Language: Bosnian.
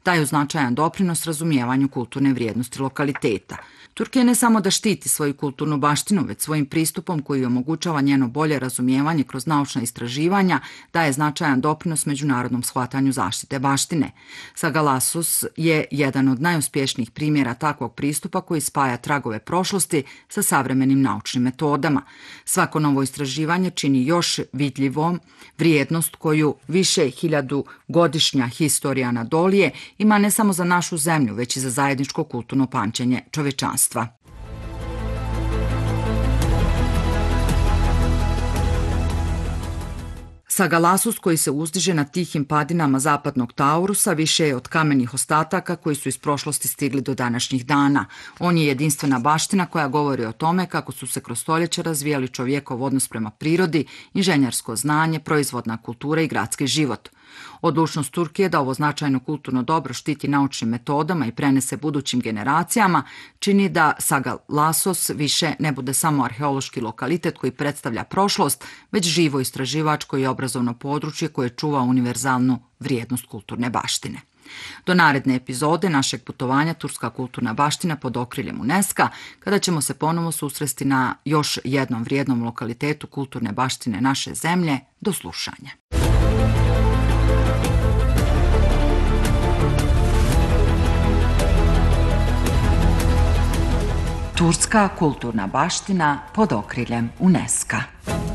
daju značajan doprinos razumijevanju kulturne vrijednosti lokaliteta. Turkija ne samo da štiti svoju kulturnu baštinu, već svojim pristupom koji omogućava njeno bolje razumijevanje kroz naučna istraživanja daje značajan doprinos međunarodnom shvatanju zaštite baštine. Sagalassos je jedan od najuspješnijih primjera takvog pristupa koji spaja tragove prošlosti sa savremenim naučnim metodama. Svako novo istraživanje čini još vidljivom vrijednost koju više hiljadugodišnja historija Anadolije ima ne samo za našu zemlju, već i za zajedničko kulturno pamćenje čovečanstva. Sagalassos, koji se uzdiže na tihim padinama zapadnog Taurusa, više je od kamenih ostataka koji su iz prošlosti stigli do današnjih dana. On je jedinstvena baština koja govori o tome kako su se kroz stoljeća razvijali čovjekov odnos prema prirodi, inženjersko znanje, proizvodna kultura i gradski život. Odlučnost Turkije da ovo značajno kulturno dobro štiti naučnim metodama i prenese budućim generacijama čini da Sagalassos više ne bude samo arheološki lokalitet koji predstavlja prošlost, već živo istraživačko i obrazovno područje koje čuva univerzalnu vrijednost kulturne baštine. Do naredne epizode našeg putovanja Turska kulturna baština pod okriljem UNESCO-a, kada ćemo se ponovo susresti na još jednom vrijednom lokalitetu kulturne baštine naše zemlje. Do slušanja. Turska kulturna baština pod okriljem UNESCO-a.